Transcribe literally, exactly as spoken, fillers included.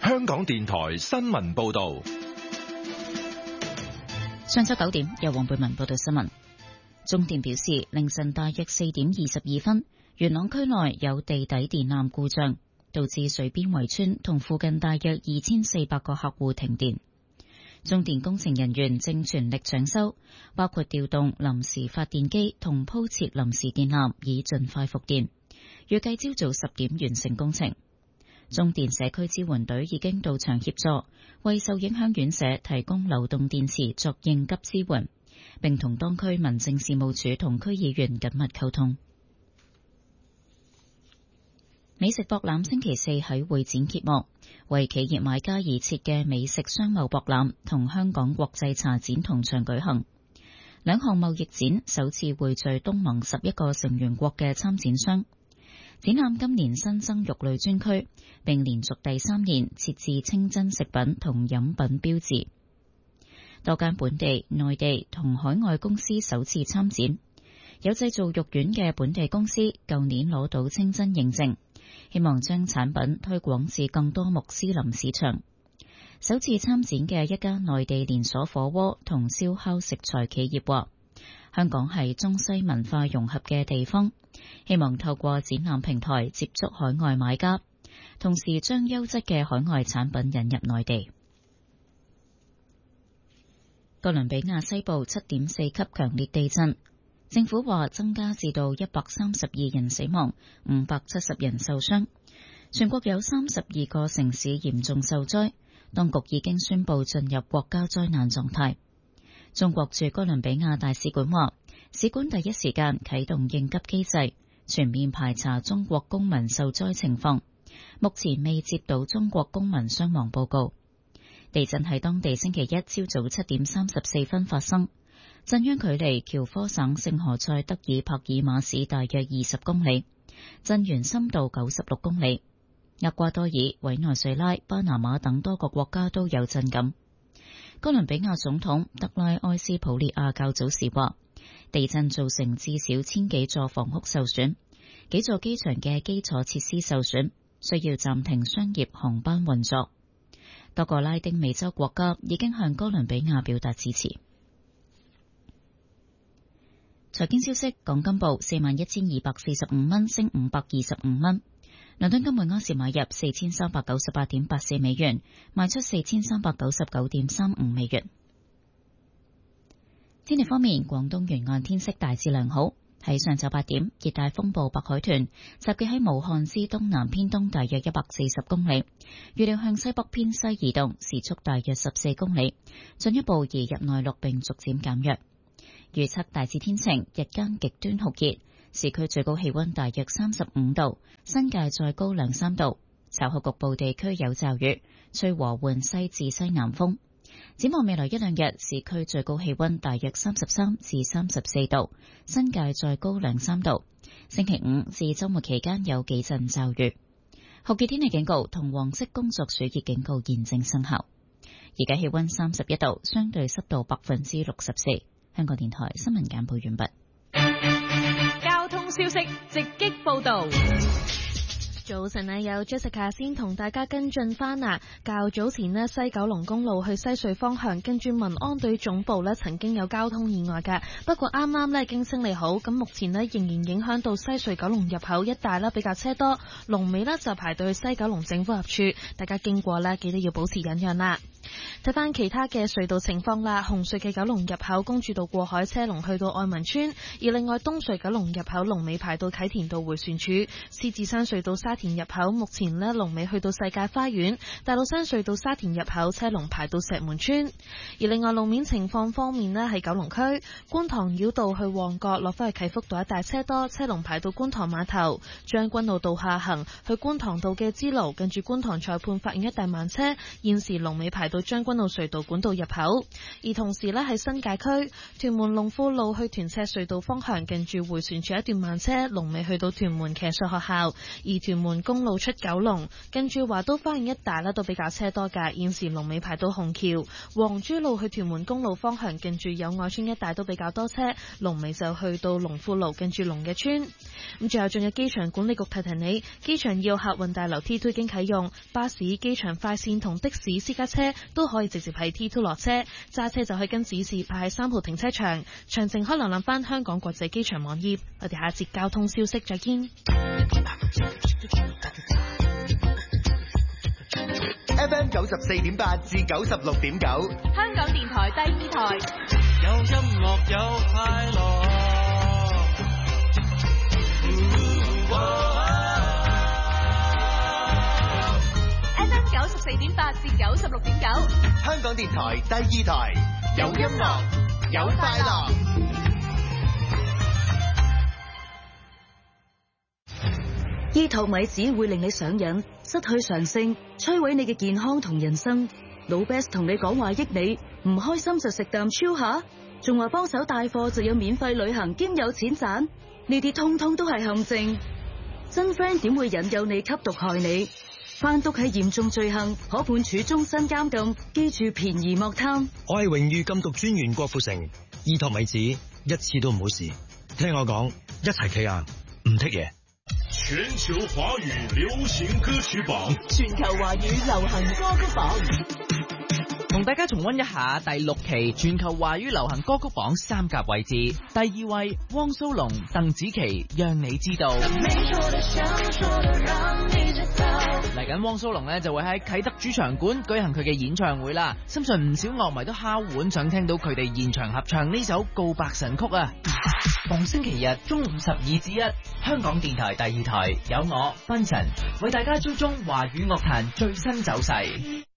香港電台新聞報道。 上晝九點，由黃貝文報道新聞。中電表示，凌晨大約四點二十二分，元朗區內有地底電纜故障，導致水邊圍村同附近大約二千四百個客戶停電。中電工程人員正全力搶修，包括調動臨時發電機同鋪設臨時電纜，以盡快復電。預計朝早十點完成工程。中電社區支援隊已經到場協助，為受影響院舍提供流動電池作應急支援，並同當區民政事務處同區議員緊密溝通。美食博覽星期四喺會展揭幕，為企業買家而設嘅美食商貿博覽同香港國際茶展同場舉行。兩項貿易展首次匯聚東盟十一個成員國嘅參展商。展覽今年新增肉類專區，並連續第三年設置清真食品同飲品標誌。多間本地、內地同海外公司首次參展，有製造肉丸嘅本地公司舊年攞到清真認證，希望將產品推廣至更多穆斯林市場。首次參展嘅一家內地連鎖火鍋同燒烤食材企業話，香港係中西文化融合嘅地方，希望透過展覽平台接觸海外買家，同時將優質嘅海外產品引入內地。哥倫比亞西部七點四級強烈地震，政府話增加至到一百三十二人死亡，五百七十人受傷，全國有三十二個城市嚴重受災，當局已經宣布進入國家災難狀態。中國駐哥倫比亞大使館話，使館第一時間啟動應急機制，全面排查中國公民受災情況，目前未接到中國公民傷亡報告。地震喺當地星期一朝早七點三十四分發生，震央距離喬科省聖何塞德爾帕爾馬市大約二十公里，震源深度九十六公里。厄瓜多爾、委內瑞拉、巴拿馬等多個國家都有震感。哥倫比亞總統德拉埃斯普列亞較早時話，地震造成至少千幾座房屋受損，幾座機場嘅基礎設施受損，需要暫停商業航班運作。多個拉丁美洲國家已經向哥倫比亞表達支持。財經消息，港金報四萬一千二百四十五蚊，升五百二十五蚊。倫敦金每盎司買入四千三百九十八點八四美元，賣出四千三百九十九點三五美元。天氣方面，廣東沿岸天色大致良好。喺上晝八點，熱帶風暴白海豚集結喺武漢之東南偏東大約一百四十公里，預料向西北偏西移動，時速大約十四公里，進一步移入內陸並逐漸減弱。預測大致天晴，日間極端酷熱。市區最高氣溫大約三十五度，新界再高兩三度。稍後局部地區有驟雨，吹和緩西至西南風。展望未來一兩日，市區最高氣溫大約三十三至三十四度，新界再高兩三度。星期五至周末期間有幾陣驟雨。酷熱天氣警告同黃色工作暑熱警告現正生效。而家氣溫三十一度，相對濕度百分之六十四。香港電台新聞簡報完畢。 交通消息直擊報道。 早晨啊，有 Jessica 先同大家跟進翻啊。較早前呢，西九龍公路去西隧方向，跟住民安隊總部呢曾經有交通意外嘅，不過啱啱呢已經清理好，咁目前呢仍然影響到西隧九龍入口一帶啦，比較車多，龍尾呢就排到去西九龍政府合署，大家經過呢記得要保持忍讓啦。睇翻其他嘅隧道情況啦，紅隧嘅九龍入口公主道過海車龍去到愛民村，而另外東隧九龍入口龍尾排到啟田道迴旋處，獅子山隧道沙田入口目前呢龍尾去到世界花園，大老山隧道沙田入口車龍排到石門村。而另外路面情況方面呢，喺九龍區觀塘繞道去旺角落翻去啟福道一帶車多，車龍排到觀塘碼頭，將軍澳道下行去觀塘道嘅支路近住觀塘裁判法院一帶慢車，現時龍尾排到將軍澳隧道管道入口。而同時呢，喺新界區屯門龍富路去屯赤隧道方向，近住迴旋處一段慢車，龍尾去到屯門騎術學校。而屯門公路出九龍，近住華都花園一帶呢都比較車多㗎，現時龍尾排到紅橋。黃珠路去屯門公路方向，近住友愛村一帶都比較多車，龍尾就去到龍富路，近住龍嘅村。咁最後仲有機場管理局提提你，機場要客運大樓 T 二 已經啟用，巴士、機場快線同的士、私家車都可以直接喺 T 二落車，揸車就可以跟指示排喺三號停車場。詳情可瀏覽翻香港國際機場網頁。我哋下一節交通消息再見。 F M 九十四點八至九十六點九， 香港電台第二台， 有音樂有快樂。 F M 九十四點八至九十六點九， 香港電台第二台，有音樂有快樂。 醫托米子會令你上癮，失去常性，摧毀你嘅健康同人生。老 Best 同你講話益你，唔開心就食啖超下，仲話幫手帶貨就有免費旅行兼有錢賺，呢啲通通都係陷阱。真 friend 點會引誘你吸毒害你？販毒係嚴重罪行，可判處終身監禁。記住便宜莫貪。 我係榮譽禁毒專員郭富城，醫托米子一次都唔好試。聽我講，一齊企硬，唔剔嘢。 全球華語流行歌曲榜， 全球華語流行歌曲榜， 同大家重溫一下第六期全球華語流行歌曲榜三甲位置。第二位汪蘇泷、鄧紫棋，讓你知道。嚟緊汪蘇泷呢就會喺啟德主場館舉行佢嘅演唱會啦，相信唔少樂迷都敲碗想聽到佢哋現場合唱呢首告白神曲啊！逢星期日中午十二至一，香港電台第二台有我賓臣為大家追蹤華語樂壇最新走勢。